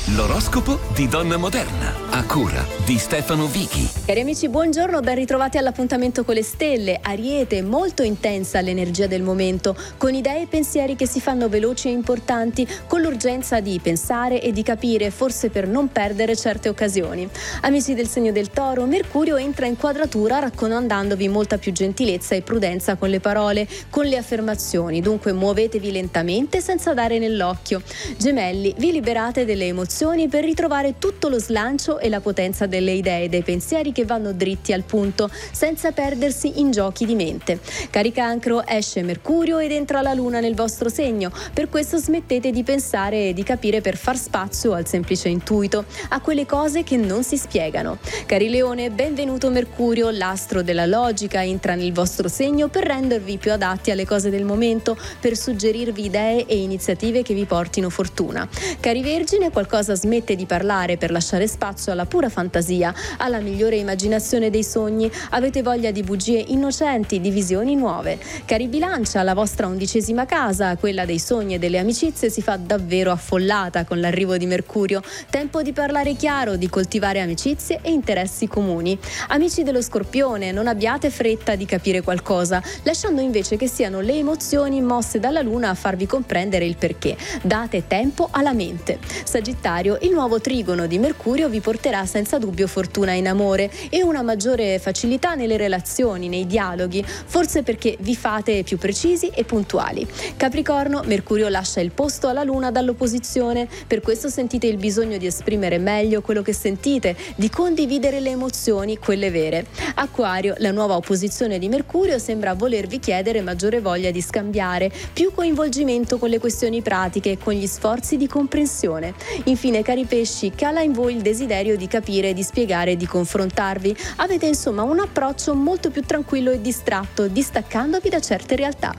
L'oroscopo di Donna Moderna, a cura di Stefano Vichi. Cari amici, buongiorno, ben ritrovati all'appuntamento con le stelle. Ariete, molto intensa l'energia del momento, con idee e pensieri che si fanno veloci e importanti, con l'urgenza di pensare e di capire, forse per non perdere certe occasioni. Amici del segno del Toro, Mercurio entra in quadratura raccomandandovi molta più gentilezza e prudenza con le parole, con le affermazioni, dunque muovetevi lentamente senza dare nell'occhio. Gemelli, vi liberate delle emozioni per ritrovare tutto lo slancio e la potenza delle idee e dei pensieri che vanno dritti al punto, senza perdersi in giochi di mente. Cari Cancro, esce Mercurio ed entra la Luna nel vostro segno, per questo smettete di pensare e di capire per far spazio al semplice intuito, a quelle cose che non si spiegano. Cari Leone, benvenuto Mercurio, l'astro della logica, entra nel vostro segno per rendervi più adatti alle cose del momento, per suggerirvi idee e iniziative che vi portino fortuna. Cari Vergine, qualcosa smette di parlare per lasciare spazio alla pura fantasia, alla migliore immaginazione dei sogni, avete voglia di bugie innocenti, di visioni nuove. Cari Bilancia, la vostra 11ª casa, quella dei sogni e delle amicizie, si fa davvero affollata con l'arrivo di Mercurio. Tempo di parlare chiaro, di coltivare amicizie e interessi comuni. Amici dello Scorpione, non abbiate fretta di capire qualcosa, lasciando invece che siano le emozioni mosse dalla Luna a farvi comprendere il perché. Date tempo alla mente. Sagittario, il nuovo trigono di Mercurio vi porterà senza dubbio fortuna in amore e una maggiore facilità nelle relazioni, nei dialoghi, forse perché vi fate più precisi e puntuali. Capricorno, Mercurio lascia il posto alla Luna dall'opposizione, per questo sentite il bisogno di esprimere meglio quello che sentite, di condividere le emozioni, quelle vere. Acquario, la nuova opposizione di Mercurio sembra volervi chiedere maggiore voglia di scambiare, più coinvolgimento con le questioni pratiche e con gli sforzi di comprensione. Infine, cari pesci, cala in voi il desiderio di capire, di spiegare e di confrontarvi. Avete insomma un approccio molto più tranquillo e distratto, distaccandovi da certe realtà.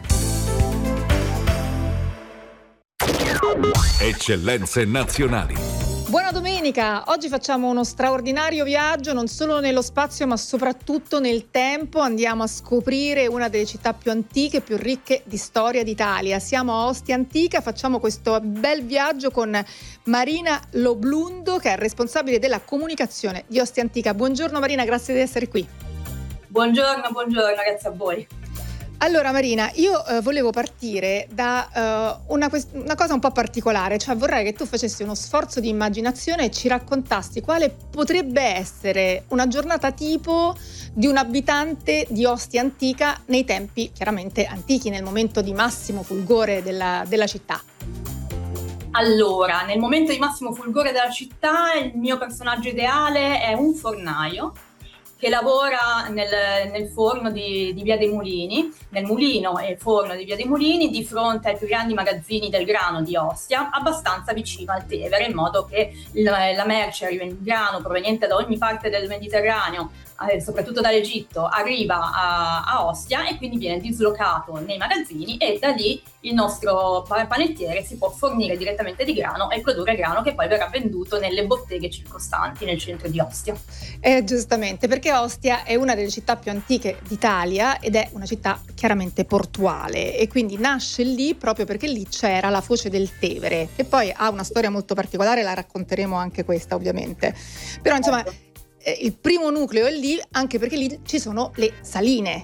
Eccellenze nazionali. Buona domenica! Oggi facciamo uno straordinario viaggio non solo nello spazio ma soprattutto nel tempo. Andiamo a scoprire una delle città più antiche e più ricche di storia d'Italia. Siamo a Ostia Antica, facciamo questo bel viaggio con Marina Loblundo, che è responsabile della comunicazione di Ostia Antica. Buongiorno Marina, grazie di essere qui. Buongiorno, grazie a voi. Allora Marina, io volevo partire da una cosa un po' particolare, cioè vorrei che tu facessi uno sforzo di immaginazione e ci raccontassi quale potrebbe essere una giornata tipo di un abitante di Ostia Antica nei tempi chiaramente antichi, nel momento di massimo fulgore della città. Allora, nel momento di massimo fulgore della città, il mio personaggio ideale è un fornaio che lavora nel forno di Via dei Mulini, nel mulino e forno di Via dei Mulini, di fronte ai più grandi magazzini del grano di Ostia, abbastanza vicino al Tevere, in modo che la merce, il grano proveniente da ogni parte del Mediterraneo, soprattutto dall'Egitto, arriva a Ostia e quindi viene dislocato nei magazzini, e da lì il nostro panettiere si può fornire direttamente di grano e produrre grano che poi verrà venduto nelle botteghe circostanti nel centro di Ostia. Giustamente, perché Ostia è una delle città più antiche d'Italia ed è una città chiaramente portuale, e quindi nasce lì proprio perché lì c'era la foce del Tevere, che poi ha una storia molto particolare, la racconteremo anche questa ovviamente. Però insomma il primo nucleo è lì, anche perché lì ci sono le saline.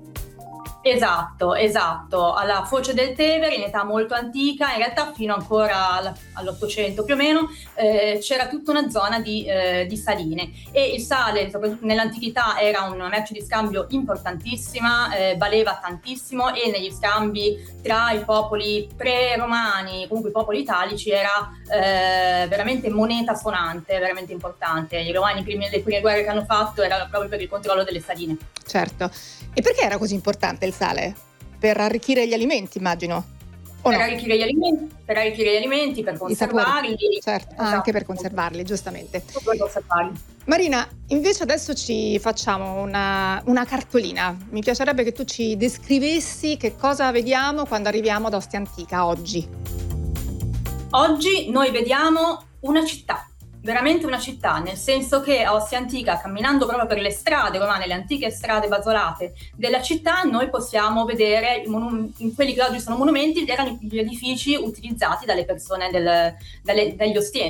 Esatto, alla foce del Tevere, in età molto antica, in realtà fino ancora all'800 più o meno, c'era tutta una zona di saline, e il sale soprattutto nell'antichità era una merce di scambio importantissima, valeva tantissimo, e negli scambi tra i popoli pre-romani, comunque i popoli italici, era veramente moneta suonante, veramente importante. I romani, le prime guerre che hanno fatto era proprio per il controllo delle saline. Certo. E perché era così importante il sale? Per arricchire gli alimenti, immagino. Per arricchire gli alimenti, per conservarli. Certo, esatto. Anche per conservarli, giustamente. Per conservarli. Marina, invece adesso ci facciamo una cartolina. Mi piacerebbe che tu ci descrivessi che cosa vediamo quando arriviamo ad Ostia Antica oggi. Oggi noi vediamo una città. Veramente una città, nel senso che a Ostia Antica, camminando proprio per le strade romane, le antiche strade basolate della città, noi possiamo vedere in quelli che oggi sono monumenti, erano gli edifici utilizzati dalle persone dagli ostieni.